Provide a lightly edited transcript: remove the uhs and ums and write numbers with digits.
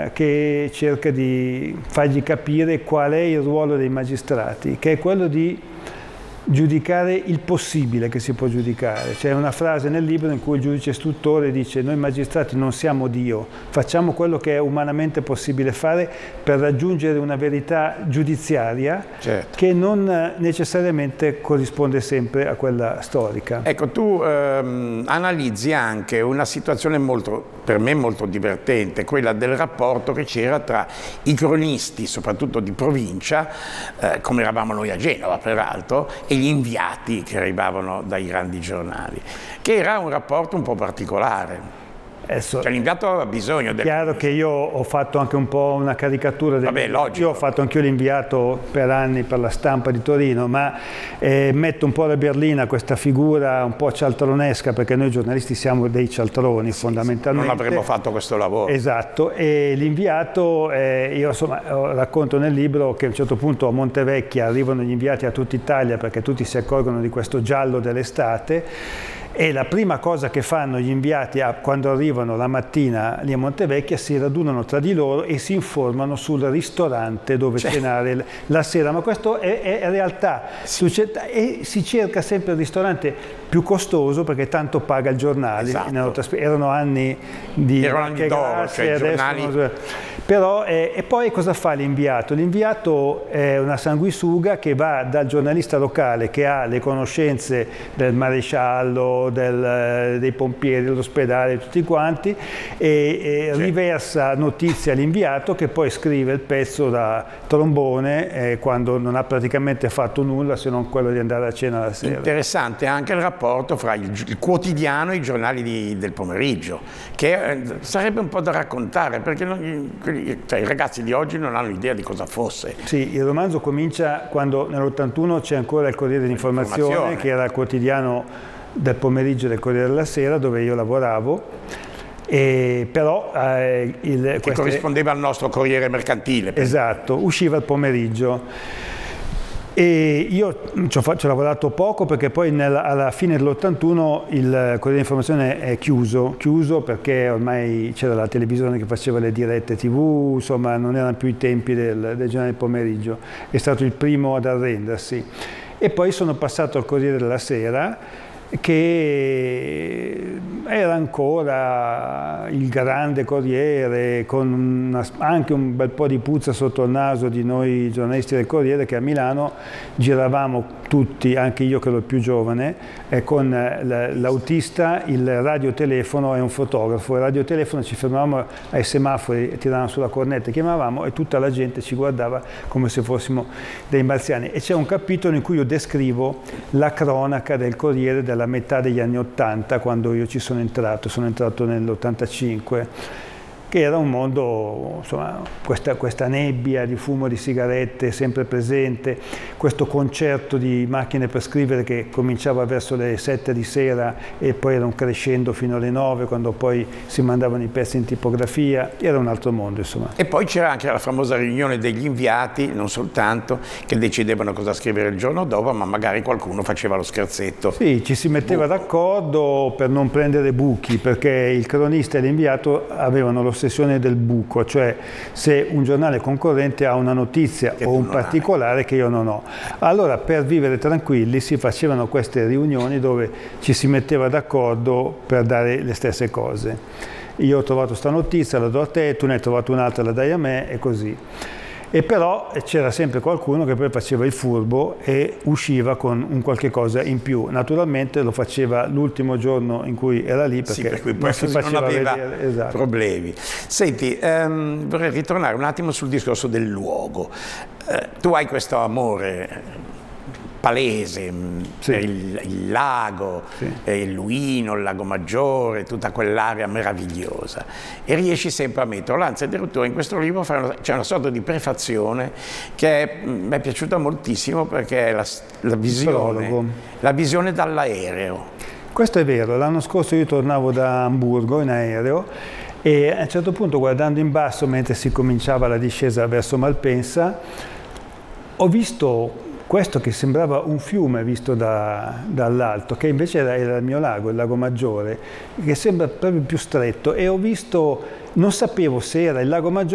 che cerca di fargli capire qual è il ruolo dei magistrati, che è quello di giudicare il possibile che si può giudicare. C'è una frase nel libro in cui il giudice istruttore dice: noi magistrati non siamo Dio, facciamo quello che è umanamente possibile fare per raggiungere una verità giudiziaria, certo, che non necessariamente corrisponde sempre a quella storica. Ecco, tu analizzi anche una situazione per me molto divertente, quella del rapporto che c'era tra i cronisti, soprattutto di provincia, come eravamo noi a Genova peraltro, e gli inviati che arrivavano dai grandi giornali, che era un rapporto un po' particolare. Cioè, l'inviato aveva bisogno del... Chiaro che io ho fatto anche un po' una caricatura del... Vabbè, logico. Io ho fatto anch'io l'inviato per anni per la Stampa di Torino, ma metto un po' alla berlina questa figura un po' cialtronesca, perché noi giornalisti siamo dei cialtroni, sì, fondamentalmente. Non avremmo fatto questo lavoro. Esatto, e l'inviato, io insomma racconto nel libro che a un certo punto a Montevecchia arrivano gli inviati a tutta Italia perché tutti si accorgono di questo giallo dell'estate. E la prima cosa che fanno gli inviati quando arrivano la mattina lì a Montevecchia, si radunano tra di loro e si informano sul ristorante dove cenare la sera. Ma questo è realtà. E si cerca sempre il ristorante più costoso perché tanto paga il giornale. Esatto. Erano anni d'oro, cioè i giornali... Però, e poi cosa fa l'inviato? L'inviato è una sanguisuga che va dal giornalista locale che ha le conoscenze del maresciallo, dei pompieri, dell'ospedale, tutti quanti, e riversa notizie all'inviato che poi scrive il pezzo da trombone quando non ha praticamente fatto nulla se non quello di andare a cena la sera. Interessante anche il rapporto fra il quotidiano e i giornali del pomeriggio, che sarebbe un po' da raccontare, perché i ragazzi di oggi non hanno idea di cosa fosse. Sì, il romanzo comincia quando nell'81 c'è ancora il Corriere dell'Informazione, che era il quotidiano del pomeriggio del Corriere della Sera, dove io lavoravo, però che corrispondeva al nostro Corriere Mercantile. Esatto, usciva il pomeriggio. E io ci ho lavorato poco perché poi alla fine dell'81 il Corriere dell'Informazione è chiuso perché ormai c'era la televisione che faceva le dirette TV, insomma non erano più i tempi del giornale del pomeriggio, è stato il primo ad arrendersi. E poi sono passato al Corriere della Sera, che era ancora il grande Corriere, con anche un bel po' di puzza sotto il naso di noi giornalisti del Corriere, che a Milano giravamo tutti, anche io che ero il più giovane, con l'autista, il radiotelefono e un fotografo. Il radiotelefono ci fermavamo ai semafori, tiravamo sulla cornetta, chiamavamo e tutta la gente ci guardava come se fossimo dei marziani. E c'è un capitolo in cui io descrivo la cronaca del Corriere della metà degli anni '80, quando io ci sono entrato nell'85, che era un mondo, insomma, questa nebbia di fumo di sigarette sempre presente, questo concerto di macchine per scrivere che cominciava verso le 7 di sera e poi era un crescendo fino alle 9, quando poi si mandavano i pezzi in tipografia, era un altro mondo, insomma. E poi c'era anche la famosa riunione degli inviati, non soltanto, che decidevano cosa scrivere il giorno dopo, ma magari qualcuno faceva lo scherzetto. Sì, ci si metteva d'accordo per non prendere buchi, perché il cronista e l'inviato avevano l'ossessione del buco, cioè se un giornale concorrente ha una notizia o un particolare che io non ho. Allora, per vivere tranquilli si facevano queste riunioni dove ci si metteva d'accordo per dare le stesse cose. Io ho trovato questa notizia, la do a te, tu ne hai trovato un'altra, la dai a me, e così. E però c'era sempre qualcuno che poi faceva il furbo e usciva con un qualche cosa in più. Naturalmente lo faceva l'ultimo giorno in cui era lì, perché non aveva problemi. Senti, vorrei ritornare un attimo sul discorso del luogo. Tu hai questo amore palese per il lago, il Luino, il Lago Maggiore, tutta quell'area meravigliosa, e riesci sempre a metterlo. Anzi, addirittura in questo libro c'è una sorta di prefazione che mi è piaciuta moltissimo, perché è la visione dall'aereo. Questo è vero. L'anno scorso io tornavo da Amburgo in aereo e a un certo punto, guardando in basso mentre si cominciava la discesa verso Malpensa, ho visto questo che sembrava un fiume visto dall'alto, che invece era il mio lago, il Lago Maggiore, che sembra proprio più stretto, e ho visto, non sapevo se era il Lago Maggiore